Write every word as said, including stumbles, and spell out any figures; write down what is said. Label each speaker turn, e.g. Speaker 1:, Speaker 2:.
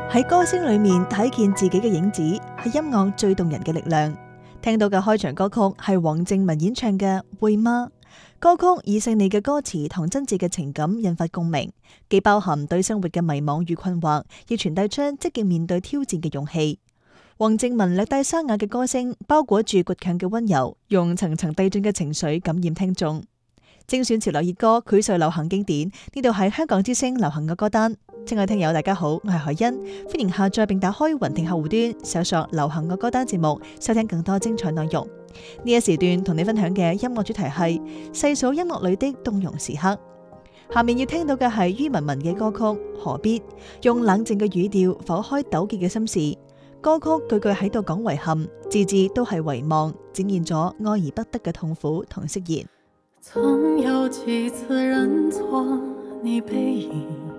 Speaker 1: 喺歌聲裏面睇見自己嘅影子，係音樂最動人嘅力量。聽到嘅開場歌曲係黃靖雯演唱嘅《會嗎》。歌曲以細膩嘅歌詞同真摯嘅情感引發共鳴，既包含對生活嘅迷惘與困惑，亦傳遞出積極面對挑戰嘅勇氣。黃靖雯略帶沙啞嘅歌聲，包裹住倔強嘅溫柔，用層層遞進嘅情緒感染聽眾。精選潮流熱歌，膾炙流行經典。呢度係香港之聲流行嘅歌單。親愛聽友大家好，我係海欣，歡迎下載並打開雲聽客戶端，搜索流行嘅歌單節目，收聽更多精彩內容。呢一時段同你分享嘅音樂主題係細數音樂裏的動容時刻。下面要聽到嘅係于文文嘅歌曲《何必》，用冷靜嘅語調剖開糾結嘅心事。歌曲句句喺度講遺憾，字字都係遺忘，展現咗愛而不得嘅痛苦同釋然。
Speaker 2: 曾有幾次認錯你背影，